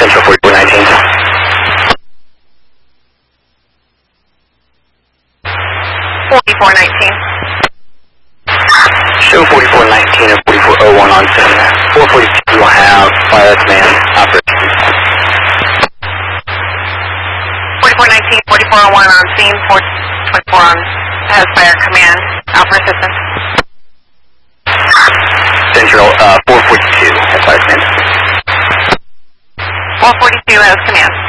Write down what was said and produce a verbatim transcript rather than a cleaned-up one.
Central forty-four nineteen. forty-four nineteen. Show forty-four nineteen and forty-four oh one on scene. four forty-two will have fire command operations. forty-four nineteen, forty-four oh one on scene, four twenty-four on has fire command, Alpha assistance. Central uh, four forty-two has fire command. four forty-two has command.